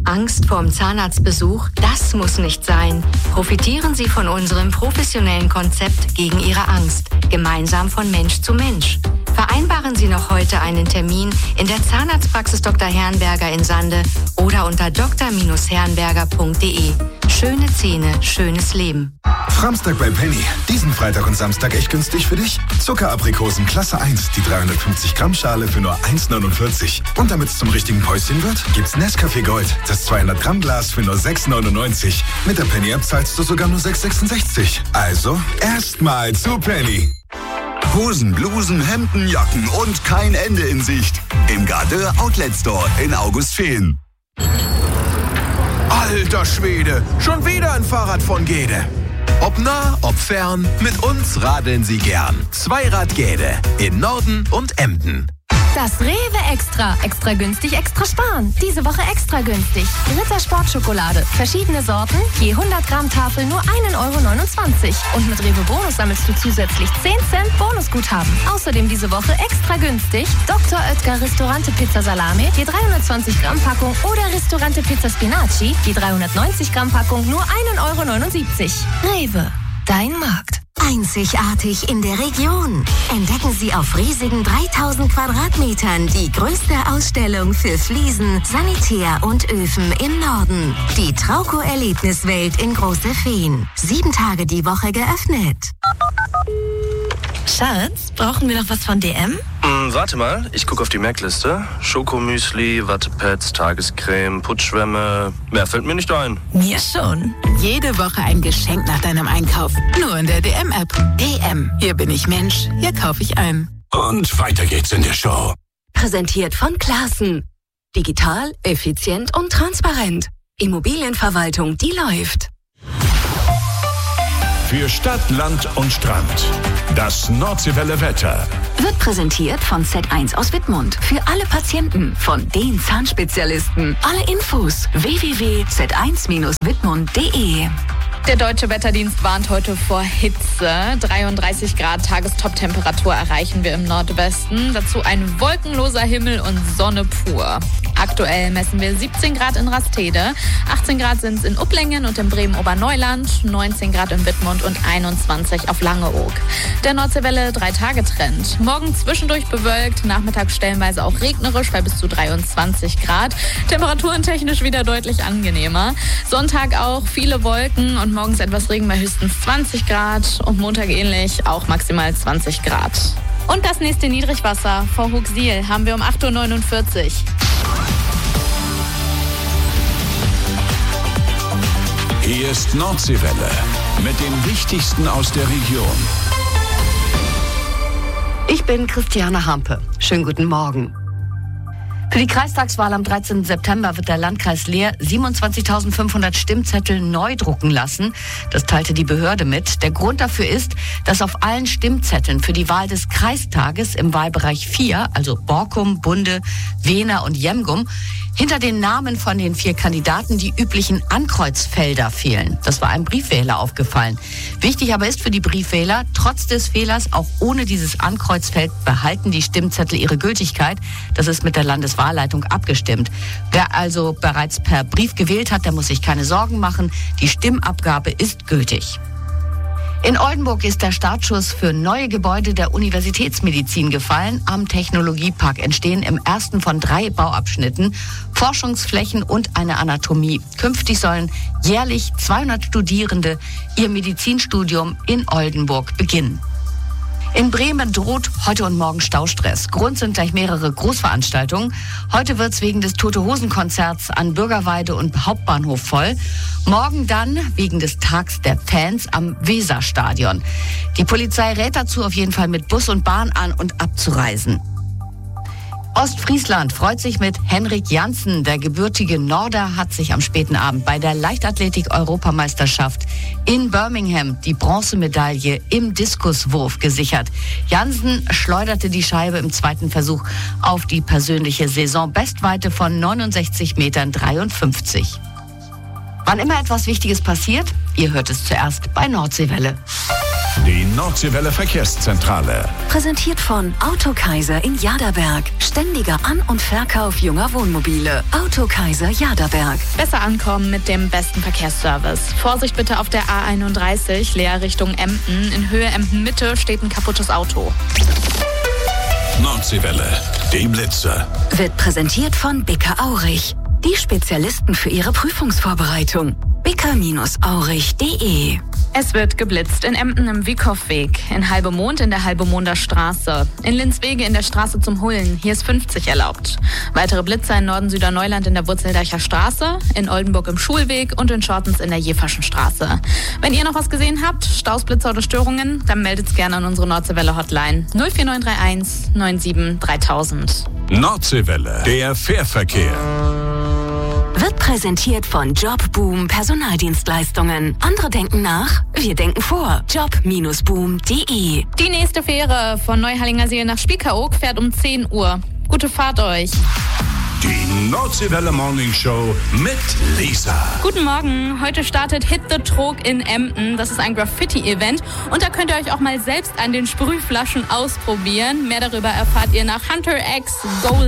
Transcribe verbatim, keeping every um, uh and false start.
Angst vorm Zahnarztbesuch? Das muss nicht sein. Profitieren Sie von unserem professionellen Konzept gegen Ihre Angst. Gemeinsam von Mensch zu Mensch. Vereinbaren Sie noch heute einen Termin in der Zahnarztpraxis Doktor Herrenberger in Sande oder unter d r herrenberger punkt d e. Schöne Zähne, schönes Leben. Framstag bei Penny. Diesen Freitag und Samstag echt günstig für dich? Zuckeraprikosen Klasse eins, die dreihundertfünfzig Gramm Schale für nur eins neunundvierzig. Und damit es zum richtigen Päuschen wird, gibt's Nescafé Gold, das zweihundert Gramm Glas für nur sechs neunundneunzig. Mit der Penny-App zahlst du sogar nur sechs sechsundsechzig. Also erstmal zu Penny. Hosen, Blusen, Hemden, Jacken und kein Ende in Sicht. Im Gardeur Outlet Store in Augustfehn. Alter Schwede, schon wieder ein Fahrrad von Gede. Ob nah, ob fern, mit uns radeln Sie gern. Zweirad Gede in Norden und Emden. Das Rewe Extra. Extra günstig, extra sparen. Diese Woche extra günstig. Ritter Sportschokolade. Verschiedene Sorten. Je hundert Gramm Tafel nur ein Euro neunundzwanzig. Und mit Rewe Bonus sammelst du zusätzlich zehn Cent Bonusguthaben. Außerdem diese Woche extra günstig. Doktor Oetker Ristorante Pizza Salami. Je dreihundertzwanzig Gramm Packung. Oder Ristorante Pizza Spinaci. Je dreihundertneunzig Gramm Packung nur ein Euro neunundsiebzig. Rewe. Dein Markt. Einzigartig in der Region. Entdecken Sie auf riesigen dreitausend Quadratmetern die größte Ausstellung für Fliesen, Sanitär und Öfen im Norden. Die Trauco-Erlebniswelt in Große Feen. Sieben Tage die Woche geöffnet. Schatz, brauchen wir noch was von D M? Hm, warte mal, ich gucke auf die Merkliste. Schokomüsli, Wattepads, Tagescreme, Putschwämme. Mehr fällt mir nicht ein. Mir schon. Jede Woche ein Geschenk nach deinem Einkauf. Nur in der D M-App. D M. Hier bin ich Mensch. Hier kaufe ich ein. Und weiter geht's in der Show. Präsentiert von Classen. Digital, effizient und transparent. Immobilienverwaltung, die läuft. Für Stadt, Land und Strand. Das Nordseewelle Wetter. Wird präsentiert von Z eins aus Wittmund. Für alle Patienten von den Zahnspezialisten. Alle Infos w w w punkt z eins Bindestrich wittmund punkt d e. Der Deutsche Wetterdienst warnt heute vor Hitze. dreiunddreißig Grad Tagestop-Temperatur erreichen wir im Nordwesten. Dazu ein wolkenloser Himmel und Sonne pur. Aktuell messen wir siebzehn Grad in Rastede, achtzehn Grad sind es in Upplingen und in Bremen-Oberneuland, neunzehn Grad in Wittmund und einundzwanzig auf Langeoog. Der Nordseewelle drei-Tage-Trend. Morgen zwischendurch bewölkt, nachmittags stellenweise auch regnerisch bei bis zu dreiundzwanzig Grad. Temperaturen technisch wieder deutlich angenehmer. Sonntag auch viele Wolken und morgens etwas Regen bei höchstens zwanzig Grad und Montag ähnlich, auch maximal zwanzig Grad. Und das nächste Niedrigwasser vor Huxil haben wir um acht Uhr neunundvierzig. Hier ist Nordseewelle mit dem Wichtigsten aus der Region. Ich bin Christiane Hampe. Schönen guten Morgen. Für die Kreistagswahl am dreizehnten September wird der Landkreis Leer siebenundzwanzigtausendfünfhundert Stimmzettel neu drucken lassen. Das teilte die Behörde mit. Der Grund dafür ist, dass auf allen Stimmzetteln für die Wahl des Kreistages im Wahlbereich vier, also Borkum, Bunde, Wehner und Jemgum, hinter den Namen von den vier Kandidaten die üblichen Ankreuzfelder fehlen. Das war einem Briefwähler aufgefallen. Wichtig aber ist für die Briefwähler, trotz des Fehlers, auch ohne dieses Ankreuzfeld behalten die Stimmzettel ihre Gültigkeit. Das ist mit der Landeswahlleitung abgestimmt. Wer also bereits per Brief gewählt hat, der muss sich keine Sorgen machen. Die Stimmabgabe ist gültig. In Oldenburg ist der Startschuss für neue Gebäude der Universitätsmedizin gefallen. Am Technologiepark entstehen im ersten von drei Bauabschnitten Forschungsflächen und eine Anatomie. Künftig sollen jährlich zweihundert Studierende ihr Medizinstudium in Oldenburg beginnen. In Bremen droht heute und morgen Staustress. Grund sind gleich mehrere Großveranstaltungen. Heute wird's wegen des Tote-Hosen-Konzerts an Bürgerweide und Hauptbahnhof voll. Morgen dann wegen des Tags der Fans am Weserstadion. Die Polizei rät dazu auf jeden Fall mit Bus und Bahn an und abzureisen. Ostfriesland freut sich mit Henrik Janssen. Der gebürtige Norder hat sich am späten Abend bei der Leichtathletik-Europameisterschaft in Birmingham die Bronzemedaille im Diskuswurf gesichert. Janssen schleuderte die Scheibe im zweiten Versuch auf die persönliche Saisonbestweite von neunundsechzig Metern dreiundfünfzig. Wann immer etwas Wichtiges passiert, ihr hört es zuerst bei Nordseewelle. Die Nordseewelle Verkehrszentrale. Präsentiert von Autokaiser in Jaderberg. Ständiger An- und Verkauf junger Wohnmobile. Autokaiser Jaderberg. Besser ankommen mit dem besten Verkehrsservice. Vorsicht bitte auf der A einunddreißig, Leer Richtung Emden. In Höhe Emden-Mitte steht ein kaputtes Auto. Nordseewelle, die Blitzer. Wird präsentiert von Bicker Aurich. Die Spezialisten für Ihre Prüfungsvorbereitung. bicker aurich punkt de. Es wird geblitzt in Emden im Wiekow-Weg, in Halbemond in der Halbemonder Straße, in Linzwege in der Straße zum Hullen, hier ist fünfzig erlaubt. Weitere Blitzer in Norden-Süderneuland in der Wurzeldeicher Straße, in Oldenburg im Schulweg und in Schortens in der Jeverschen Straße. Wenn ihr noch was gesehen habt, Staus, Blitzer oder Störungen, dann meldet's gerne an unsere Nordseewelle-Hotline null vier neun drei eins neun sieben dreitausend. Nordseewelle, der Fährverkehr. Wird präsentiert von Jobboom Personaldienstleistungen. Andere denken nach, wir denken vor. job Bindestrich boom punkt de. Die nächste Fähre von Neuhallinger See nach Spiekeroog fährt um zehn Uhr. Gute Fahrt euch. Die Nordseewelle Morning Show mit Lisa. Guten Morgen. Heute startet Hit the Trog in Emden. Das ist ein Graffiti-Event. Und da könnt ihr euch auch mal selbst an den Sprühflaschen ausprobieren. Mehr darüber erfahrt ihr nach Hunter X Gold.